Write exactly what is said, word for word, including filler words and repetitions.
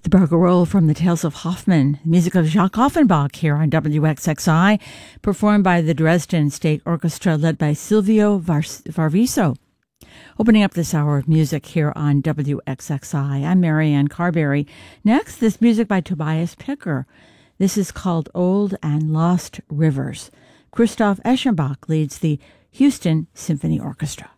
The barcarolle from the Tales of Hoffmann, music of Jacques Offenbach here on W X X I, performed by the Dresden State Orchestra led by Silvio Var- Varviso. Opening up this hour of music here on W X X I, I'm Marianne Carberry. Next, this music by Tobias Picker. This is called Old and Lost Rivers. Christoph Eschenbach leads the Houston Symphony Orchestra.